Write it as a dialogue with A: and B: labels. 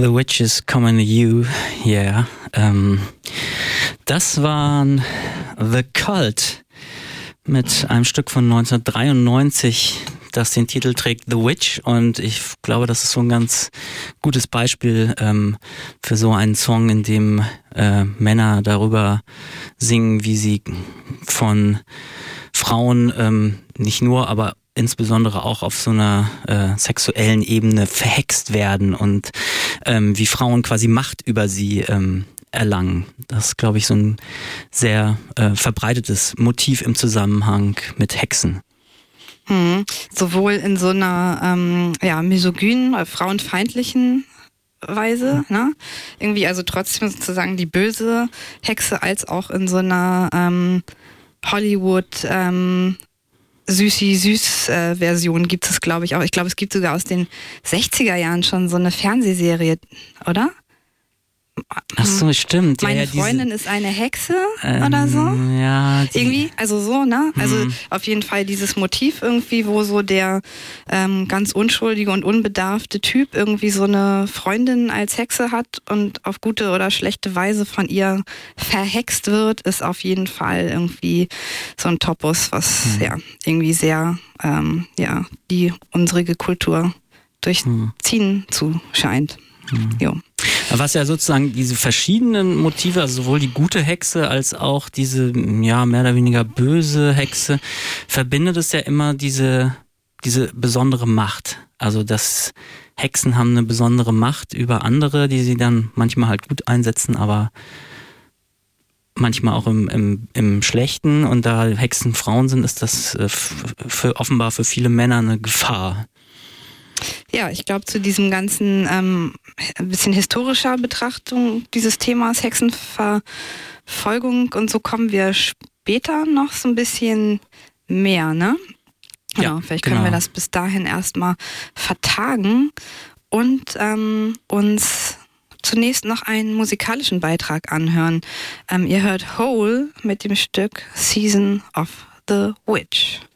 A: The Witches Coming to You, yeah. Das waren The Cult mit einem Stück von 1993, das den Titel trägt The Witch, und ich glaube, das ist so ein ganz gutes Beispiel für so einen Song, in dem Männer darüber singen, wie sie von Frauen nicht nur, aber insbesondere auch auf so einer sexuellen Ebene verhext werden und wie Frauen quasi Macht über sie erlangen. Das ist, glaube ich, so ein sehr verbreitetes Motiv im Zusammenhang mit Hexen.
B: Sowohl in so einer misogynen, frauenfeindlichen Weise, ne? Irgendwie also trotzdem sozusagen die böse Hexe, als auch in so einer Hollywood Süß-Version gibt es, glaube ich, auch. Ich glaube, es gibt sogar aus den 60er Jahren schon so eine Fernsehserie, oder?
A: Ach so, stimmt.
B: Meine Freundin ist eine Hexe oder so.
A: Ja.
B: Irgendwie, also so, ne? Also auf jeden Fall dieses Motiv irgendwie, wo so der ganz unschuldige und unbedarfte Typ irgendwie so eine Freundin als Hexe hat und auf gute oder schlechte Weise von ihr verhext wird, ist auf jeden Fall irgendwie so ein Topos, was irgendwie sehr die unsere Kultur durchziehen zu scheint. Jo.
A: Was ja sozusagen diese verschiedenen Motive, also sowohl die gute Hexe als auch diese mehr oder weniger böse Hexe, verbindet es ja immer diese besondere Macht. Also dass Hexen haben eine besondere Macht über andere, die sie dann manchmal halt gut einsetzen, aber manchmal auch im Schlechten. Und da Hexen Frauen sind, ist das offenbar für viele Männer eine Gefahr.
B: Ja, ich glaube, zu diesem ganzen ein bisschen historischer Betrachtung dieses Themas Hexenverfolgung und so kommen wir später noch so ein bisschen mehr, ne? Genau, vielleicht können wir das bis dahin erstmal vertagen und uns zunächst noch einen musikalischen Beitrag anhören. Ihr hört Hole mit dem Stück Season of the Witch.